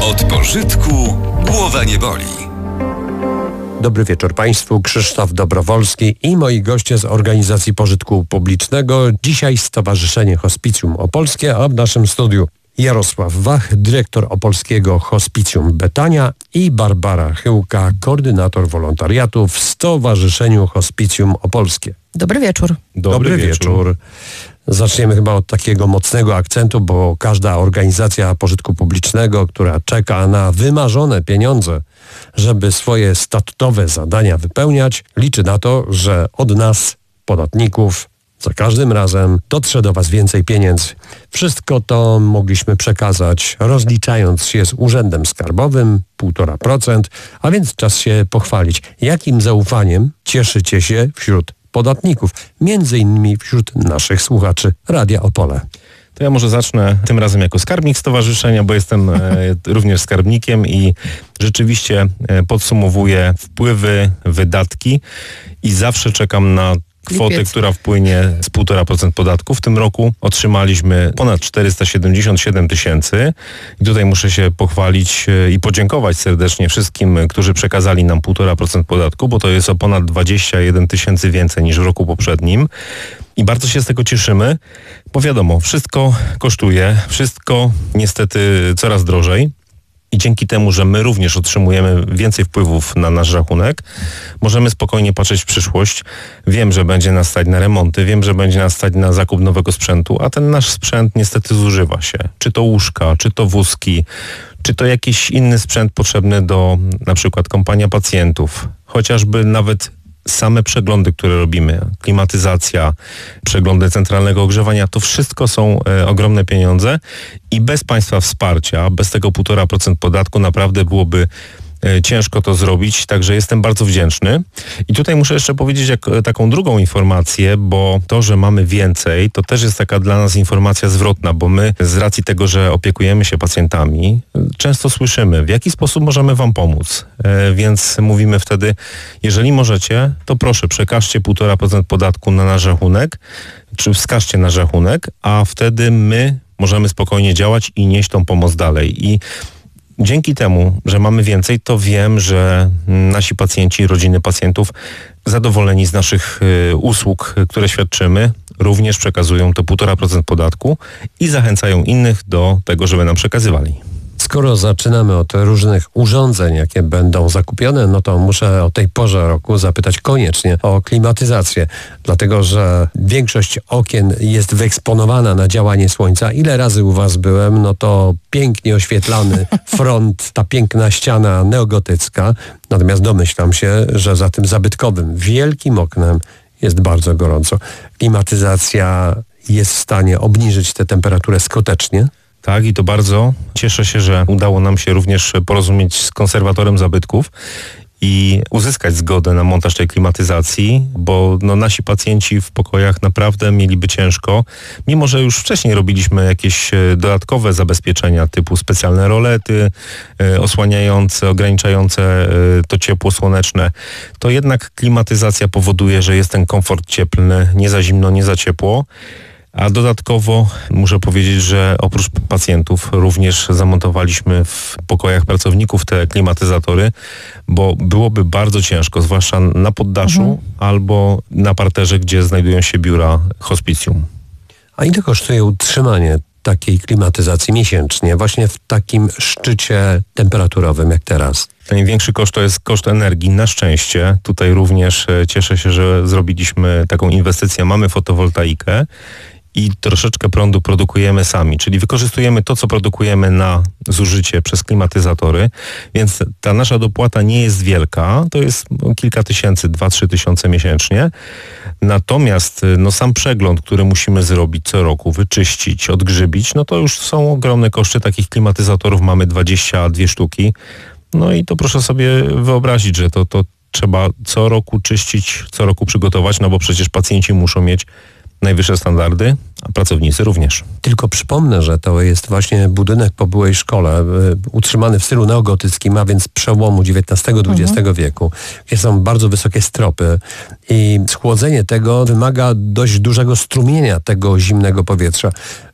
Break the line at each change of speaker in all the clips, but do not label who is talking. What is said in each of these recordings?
Od pożytku głowa nie boli.
Dobry wieczór Państwu, Krzysztof Dobrowolski i moi goście z Organizacji Pożytku Publicznego. Dzisiaj Stowarzyszenie Hospicjum Opolskie, a w naszym studiu Jarosław Wach, dyrektor Opolskiego Hospicjum Betania i Barbara Chyłka, koordynator wolontariatu w Stowarzyszeniu Hospicjum Opolskie.
Dobry wieczór.
Dobry wieczór. Zaczniemy chyba od takiego mocnego akcentu, bo każda organizacja pożytku publicznego, która czeka na wymarzone pieniądze, żeby swoje statutowe zadania wypełniać, liczy na to, że od nas, podatników, za każdym razem dotrze do Was więcej pieniędzy. Wszystko to mogliśmy przekazać, rozliczając się z Urzędem Skarbowym 1,5%, a więc czas się pochwalić, jakim zaufaniem cieszycie się wśród podatników, między innymi wśród naszych słuchaczy Radia Opole.
To ja może zacznę tym razem jako skarbnik stowarzyszenia, bo jestem również skarbnikiem i rzeczywiście podsumowuję wpływy, wydatki i zawsze czekam na kwotę, która wpłynie z 1,5% podatku. W tym roku otrzymaliśmy ponad 477 tysięcy. I tutaj muszę się pochwalić i podziękować serdecznie wszystkim, którzy przekazali nam 1,5% podatku, bo to jest o ponad 21 tysięcy więcej niż w roku poprzednim. I bardzo się z tego cieszymy, bo wiadomo, wszystko kosztuje, wszystko niestety coraz drożej. I dzięki temu, że my również otrzymujemy więcej wpływów na nasz rachunek, możemy spokojnie patrzeć w przyszłość. Wiem, że będzie nas stać na remonty, wiem, że będzie nas stać na zakup nowego sprzętu, a ten nasz sprzęt niestety zużywa się. Czy to łóżka, czy to wózki, czy to jakiś inny sprzęt potrzebny do na przykład kąpania pacjentów, chociażby nawet same przeglądy, które robimy, klimatyzacja, przeglądy centralnego ogrzewania, to wszystko są ogromne pieniądze i bez Państwa wsparcia, bez tego 1,5% podatku naprawdę byłoby ciężko to zrobić, także jestem bardzo wdzięczny. I tutaj muszę jeszcze powiedzieć taką drugą informację, bo to, że mamy więcej, to też jest taka dla nas informacja zwrotna, bo my z racji tego, że opiekujemy się pacjentami, często słyszymy, w jaki sposób możemy Wam pomóc. Więc mówimy wtedy, jeżeli możecie, to proszę przekażcie 1,5% podatku na nasz rachunek, czy wskażcie nasz rachunek, a wtedy my możemy spokojnie działać i nieść tą pomoc dalej. I dzięki temu, że mamy więcej, to wiem, że nasi pacjenci, rodziny pacjentów zadowoleni z naszych usług, które świadczymy, również przekazują to 1,5% podatku i zachęcają innych do tego, żeby nam przekazywali.
Skoro zaczynamy od różnych urządzeń, jakie będą zakupione, no to muszę o tej porze roku zapytać koniecznie o klimatyzację, dlatego że większość okien jest wyeksponowana na działanie słońca. Ile razy u Was byłem, no to pięknie oświetlany front, ta piękna ściana neogotycka, natomiast domyślam się, że za tym zabytkowym, wielkim oknem jest bardzo gorąco. Klimatyzacja jest w stanie obniżyć tę temperaturę skutecznie?
Tak, i to bardzo cieszę się, że udało nam się również porozumieć z konserwatorem zabytków i uzyskać zgodę na montaż tej klimatyzacji, bo nasi pacjenci w pokojach naprawdę mieliby ciężko, mimo że już wcześniej robiliśmy jakieś dodatkowe zabezpieczenia typu specjalne rolety osłaniające, ograniczające to ciepło słoneczne, to jednak klimatyzacja powoduje, że jest ten komfort cieplny, nie za zimno, nie za ciepło. A dodatkowo muszę powiedzieć, że oprócz pacjentów również zamontowaliśmy w pokojach pracowników te klimatyzatory, bo byłoby bardzo ciężko, zwłaszcza na poddaszu albo na parterze, gdzie znajdują się biura hospicjum.
A ile kosztuje utrzymanie takiej klimatyzacji miesięcznie, właśnie w takim szczycie temperaturowym jak teraz?
Największy koszt to jest koszt energii. Na szczęście tutaj również cieszę się, że zrobiliśmy taką inwestycję. Mamy fotowoltaikę i troszeczkę prądu produkujemy sami, czyli wykorzystujemy to, co produkujemy na zużycie przez klimatyzatory, więc ta nasza dopłata nie jest wielka, to jest kilka tysięcy, 2-3 tysiące miesięcznie. Natomiast sam przegląd, który musimy zrobić co roku, wyczyścić, odgrzybić, no to już są ogromne koszty. Takich klimatyzatorów mamy 22 sztuki. No i to proszę sobie wyobrazić, że to trzeba co roku czyścić, co roku przygotować, no bo przecież pacjenci muszą mieć najwyższe standardy, a pracownicy również.
Tylko przypomnę, że to jest właśnie budynek po byłej szkole, utrzymany w stylu neogotyckim, a więc przełomu XIX-XX wieku, gdzie są bardzo wysokie stropy i schłodzenie tego wymaga dość dużego strumienia tego zimnego powietrza.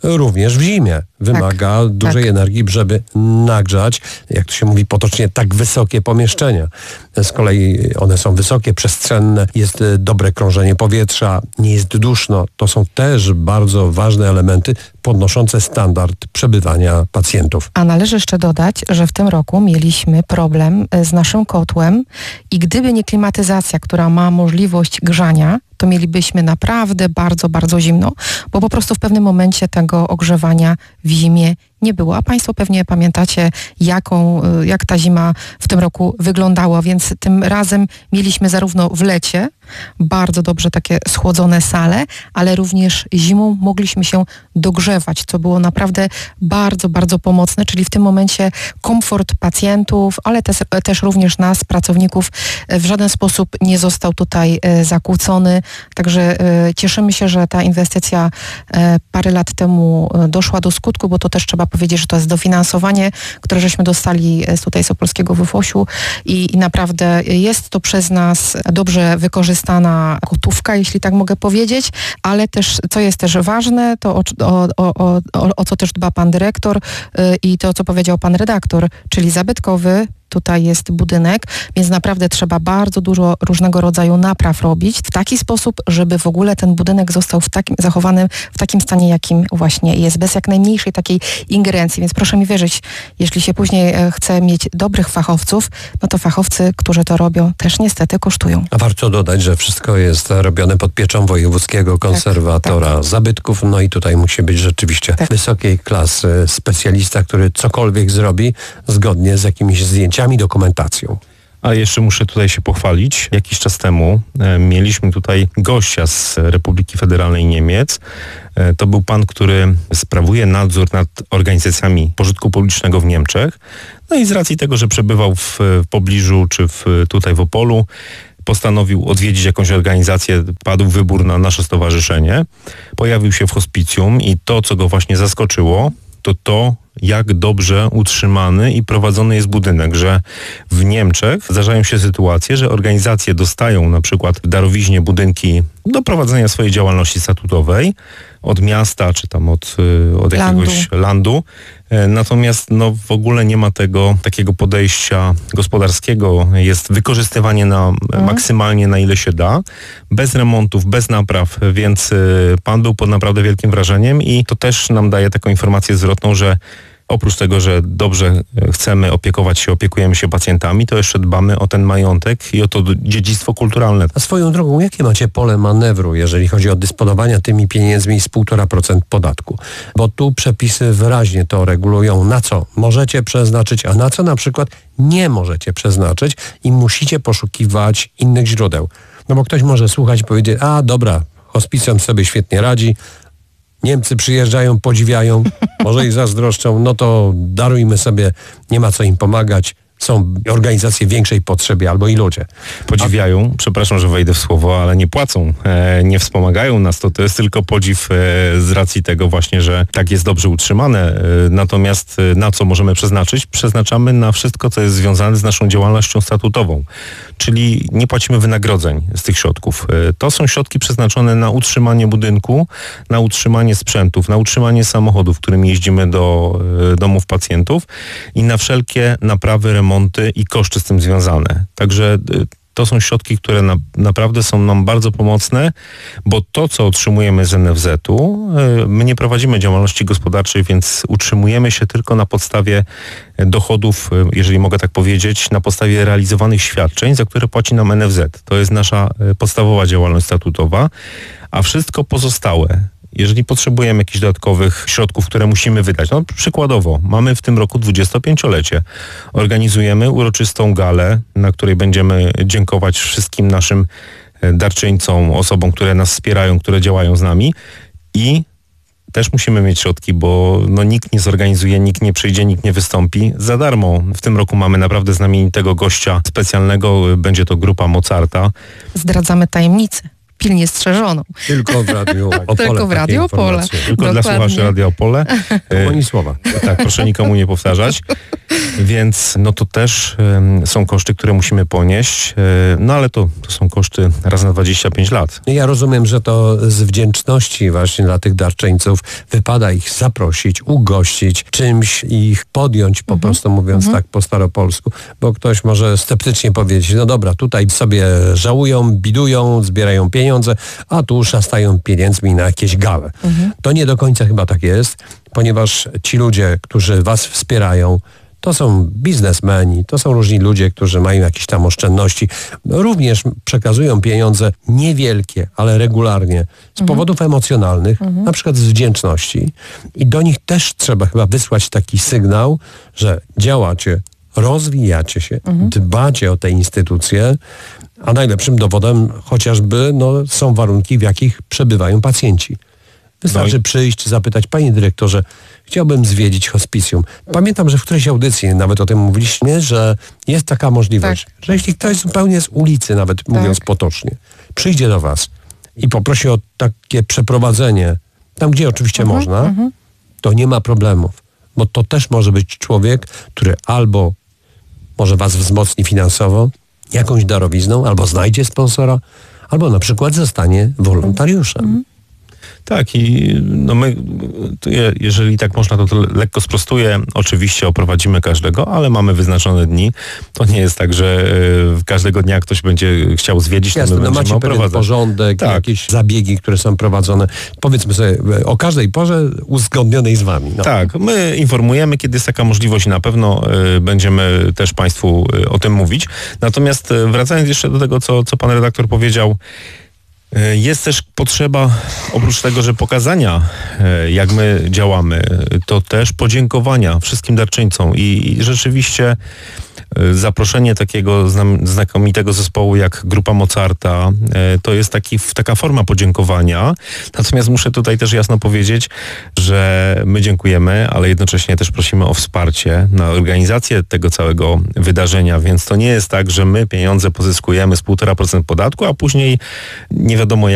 również w zimie. Wymaga dużej energii, żeby nagrzać, jak to się mówi potocznie, tak wysokie pomieszczenia. Z kolei one są wysokie, przestrzenne, jest dobre krążenie powietrza, nie jest duszno. To są też bardzo ważne elementy podnoszące standard przebywania pacjentów.
A należy jeszcze dodać, że w tym roku mieliśmy problem z naszym kotłem i gdyby nie klimatyzacja, która ma możliwość grzania, to mielibyśmy naprawdę bardzo, bardzo zimno, bo po prostu w pewnym momencie tego ogrzewania w zimie nie było. A Państwo pewnie pamiętacie, jak ta zima w tym roku wyglądała, więc tym razem mieliśmy zarówno w lecie bardzo dobrze takie schłodzone sale, ale również zimą mogliśmy się dogrzewać, co było naprawdę bardzo, bardzo pomocne, czyli w tym momencie komfort pacjentów, ale też również nas, pracowników, w żaden sposób nie został tutaj zakłócony. Także cieszymy się, że ta inwestycja parę lat temu doszła do skutku, bo to też trzeba powiedzieć, że to jest dofinansowanie, które żeśmy dostali tutaj z Opolskiego WFOŚ-u i naprawdę jest to przez nas dobrze wykorzystana gotówka, jeśli tak mogę powiedzieć, ale też, co jest też ważne, to o co też dba pan dyrektor i to, co powiedział pan redaktor, czyli zabytkowy. Tutaj jest budynek, więc naprawdę trzeba bardzo dużo różnego rodzaju napraw robić w taki sposób, żeby w ogóle ten budynek został zachowany w takim stanie, jakim właśnie jest, bez jak najmniejszej takiej ingerencji. Więc proszę mi wierzyć, jeśli się później chce mieć dobrych fachowców, no to fachowcy, którzy to robią, też niestety kosztują.
A warto dodać, że wszystko jest robione pod pieczą wojewódzkiego konserwatora zabytków, no i tutaj musi być rzeczywiście wysokiej klasy specjalista, który cokolwiek zrobi zgodnie z jakimiś zdjęciami, dokumentacją.
A jeszcze muszę tutaj się pochwalić. Jakiś czas temu mieliśmy tutaj gościa z Republiki Federalnej Niemiec. To był pan, który sprawuje nadzór nad organizacjami pożytku publicznego w Niemczech. No i z racji tego, że przebywał w pobliżu czy tutaj w Opolu, postanowił odwiedzić jakąś organizację, padł wybór na nasze stowarzyszenie. Pojawił się w hospicjum i to, co go właśnie zaskoczyło, to jak dobrze utrzymany i prowadzony jest budynek, że w Niemczech zdarzają się sytuacje, że organizacje dostają na przykład w darowiźnie budynki do prowadzenia swojej działalności statutowej od miasta, czy tam od jakiegoś landu. Natomiast w ogóle nie ma takiego podejścia gospodarskiego. Jest wykorzystywanie maksymalnie na ile się da, bez remontów, bez napraw, więc pan był pod naprawdę wielkim wrażeniem i to też nam daje taką informację zwrotną, że oprócz tego, że dobrze chcemy opiekujemy się pacjentami, to jeszcze dbamy o ten majątek i o to dziedzictwo kulturalne.
A swoją drogą, jakie macie pole manewru, jeżeli chodzi o dysponowanie tymi pieniędzmi z 1,5% podatku? Bo tu przepisy wyraźnie to regulują, na co możecie przeznaczyć, a na co na przykład nie możecie przeznaczyć i musicie poszukiwać innych źródeł. No bo ktoś może słuchać i powiedzieć, a dobra, hospicjum sobie świetnie radzi, Niemcy przyjeżdżają, podziwiają, może i zazdroszczą, no to darujmy sobie, nie ma co im pomagać. Są organizacje większej potrzeby albo i ludzie.
Podziwiają, przepraszam, że wejdę w słowo, ale nie płacą, nie wspomagają nas. To jest tylko podziw z racji tego właśnie, że tak jest dobrze utrzymane. Natomiast na co możemy przeznaczyć? Przeznaczamy na wszystko, co jest związane z naszą działalnością statutową. Czyli nie płacimy wynagrodzeń z tych środków. To są środki przeznaczone na utrzymanie budynku, na utrzymanie sprzętów, na utrzymanie samochodów, którymi jeździmy do domów pacjentów i na wszelkie naprawy, remonty i koszty z tym związane. Także to są środki, które naprawdę są nam bardzo pomocne, bo to, co otrzymujemy z NFZ-u, my nie prowadzimy działalności gospodarczej, więc utrzymujemy się tylko na podstawie dochodów, jeżeli mogę tak powiedzieć, na podstawie realizowanych świadczeń, za które płaci nam NFZ. To jest nasza podstawowa działalność statutowa, a wszystko pozostałe, jeżeli potrzebujemy jakichś dodatkowych środków, które musimy wydać, przykładowo, mamy w tym roku 25-lecie. Organizujemy uroczystą galę, na której będziemy dziękować wszystkim naszym darczyńcom, osobom, które nas wspierają, które działają z nami i też musimy mieć środki, bo nikt nie zorganizuje, nikt nie przyjdzie, nikt nie wystąpi za darmo. W tym roku mamy naprawdę znamienitego gościa specjalnego, będzie to grupa Mozarta.
Zdradzamy tajemnicę. Pilnie strzeżoną.
Tylko w Radiu Opole.
Tylko w Radiu Opole.
Tylko dla słuchaczy Radia Opole.
Ani słowa.
Tak, proszę nikomu nie powtarzać. Więc no to też są koszty, które musimy ponieść, no ale to są koszty raz na 25 lat.
Ja rozumiem, że to z wdzięczności właśnie dla tych darczyńców wypada ich zaprosić, ugościć, czymś ich podjąć, po prostu mówiąc tak po staropolsku, bo ktoś może sceptycznie powiedzieć, no dobra, tutaj sobie żałują, bidują, zbierają pieniądze, a tu szastają pieniędzmi na jakieś gale. To nie do końca chyba tak jest, ponieważ ci ludzie, którzy was wspierają, to są biznesmeni, to są różni ludzie, którzy mają jakieś tam oszczędności. Również przekazują pieniądze niewielkie, ale regularnie z powodów emocjonalnych, na przykład z wdzięczności. I do nich też trzeba chyba wysłać taki sygnał, że działacie, rozwijacie się, dbacie o te instytucje, a najlepszym dowodem chociażby są warunki, w jakich przebywają pacjenci. Wystarczy przyjść, zapytać, panie dyrektorze, chciałbym zwiedzić hospicjum. Pamiętam, że w którejś audycji nawet o tym mówiliśmy, że jest taka możliwość, że jeśli ktoś zupełnie z ulicy, nawet mówiąc potocznie, przyjdzie do was i poprosi o takie przeprowadzenie, tam gdzie oczywiście można, to nie ma problemów. Bo to też może być człowiek, który albo może was wzmocni finansowo, jakąś darowizną, albo znajdzie sponsora, albo na przykład zostanie wolontariuszem.
Tak i my, jeżeli tak można, to lekko sprostuję. Oczywiście oprowadzimy każdego, ale mamy wyznaczone dni. To nie jest tak, że każdego dnia ktoś będzie chciał zwiedzić,
jasne,
to my
macie pewien porządek, jakieś zabiegi, które są prowadzone. Powiedzmy sobie o każdej porze uzgodnionej z wami.
Tak, my informujemy, kiedy jest taka możliwość i na pewno będziemy też Państwu o tym mówić. Natomiast wracając jeszcze do tego, co pan redaktor powiedział, jest też potrzeba, oprócz tego, że pokazania, jak my działamy, to też podziękowania wszystkim darczyńcom i rzeczywiście zaproszenie takiego znakomitego zespołu jak Grupa Mozarta to jest taka forma podziękowania. Natomiast muszę tutaj też jasno powiedzieć, że my dziękujemy, ale jednocześnie też prosimy o wsparcie na organizację tego całego wydarzenia, więc to nie jest tak, że my pieniądze pozyskujemy z 1,5% podatku, a później nie wiadomo